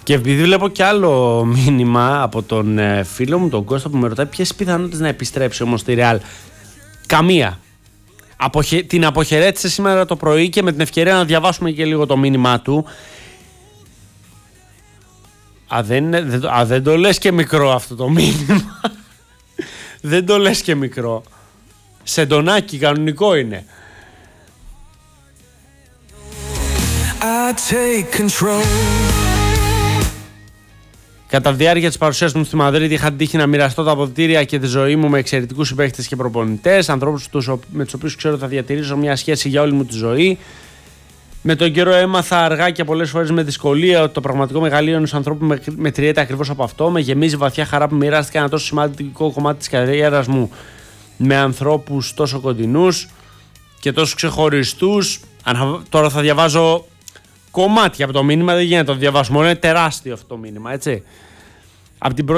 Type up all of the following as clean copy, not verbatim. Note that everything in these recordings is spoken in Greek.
Και επειδή βλέπω κι άλλο μήνυμα από τον φίλο μου τον Κώστα που με ρωτάει ποιες πιθανότητες να επιστρέψει όμως στη Real. Καμία. Την αποχαιρέτησε σήμερα το πρωί και με την ευκαιρία να διαβάσουμε και λίγο το μήνυμά του. Δεν το λες και μικρό αυτό το μήνυμα. Δεν το λες και μικρό. Σεντονάκι κανονικό είναι. Κατά τη διάρκεια της παρουσίας μου στη Μαδρίτη είχα την τύχη να μοιραστώ τα αποδυτήρια και τη ζωή μου με εξαιρετικούς συμπαίκτες και προπονητές, ανθρώπους με τους οποίους ξέρω θα διατηρήσω μια σχέση για όλη μου τη ζωή. Με τον καιρό έμαθα αργά και πολλές φορές με δυσκολία ότι το πραγματικό μεγαλείο ενός ανθρώπου μετριέται ακριβώς από αυτό. Με γεμίζει βαθιά χαρά που μοιράστηκα ένα τόσο σημαντικό κομμάτι της καριέρας μου με ανθρώπους τόσο κοντινούς και τόσο ξεχωριστούς. Τώρα θα διαβάζω κομμάτια από το μήνυμα, δεν γίνεται να το διαβάσουμε, είναι τεράστιο αυτό το μήνυμα, έτσι. Από την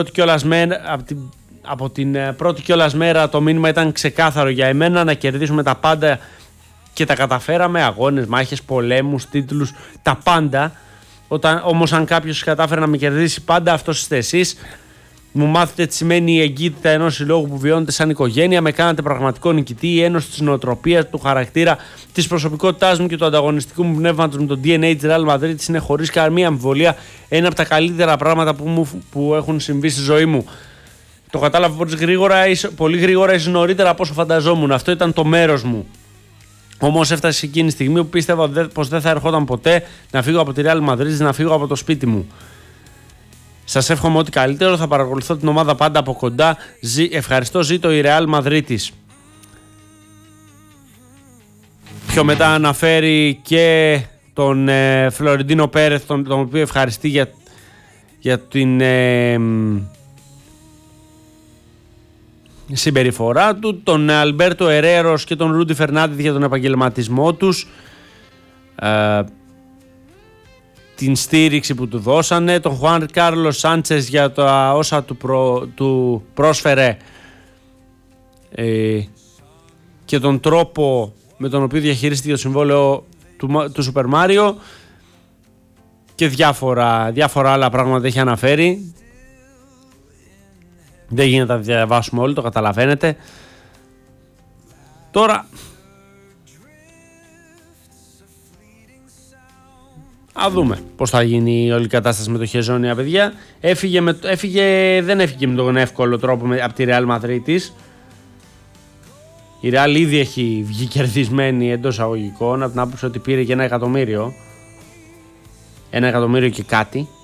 πρώτη κιόλας μέρα το μήνυμα ήταν ξεκάθαρο για εμένα, να κερδίσουμε τα πάντα και τα καταφέραμε, αγώνες, μάχες, πολέμους, τίτλους, τα πάντα. Όμως αν κάποιος κατάφερε να με κερδίσει πάντα, αυτός είστε εσείς. Μου μάθετε τι σημαίνει η εγκύτητα ενός συλλόγου που βιώνετε σαν οικογένεια. Με κάνατε πραγματικό νικητή. Η ένωση της νοοτροπίας, του χαρακτήρα, της προσωπικότητάς μου και του ανταγωνιστικού μου πνεύματος με το DNA της Real Madrid είναι χωρίς καμία αμφιβολία ένα από τα καλύτερα πράγματα που έχουν συμβεί στη ζωή μου. Το κατάλαβα πολύ γρήγορα, ίσως νωρίτερα από όσο φανταζόμουν. Αυτό ήταν το μέρος μου. Όμως έφτασε εκείνη τη στιγμή που πίστευα πως δεν θα ερχόταν ποτέ να φύγω από τη Real Madrid, να φύγω από το σπίτι μου. Σας εύχομαι ό,τι καλύτερο, θα παρακολουθώ την ομάδα πάντα από κοντά. Ευχαριστώ, ζήτω η Real Madrid. Πιο μετά αναφέρει και τον Φλωρεντίνο Πέρεθ, τον οποίο ευχαριστεί για την συμπεριφορά του, τον Αλμπέρτο Ερέρος και τον Ρούντι Φερνάντεθ για τον επαγγελματισμό τους, την στήριξη που του δώσανε, τον Χουάν Κάρλος Σάντσες για τα όσα του πρόσφερε και τον τρόπο με τον οποίο διαχειρίστηκε το συμβόλαιο του Σούπερ Μάριο και διάφορα άλλα πράγματα έχει αναφέρει. Δεν γίνεται να διαβάσουμε όλοι, το καταλαβαίνετε. Τώρα α δούμε πώς θα γίνει όλη η κατάσταση με το Χεζόνια, παιδιά. Δεν έφυγε με τον εύκολο τρόπο από τη Real Madrid της. Η Real ήδη έχει βγει κερδισμένη εντός αγωγικών, από την άποψη ότι πήρε και 1 εκατομμύριο. 1 εκατομμύριο και κάτι.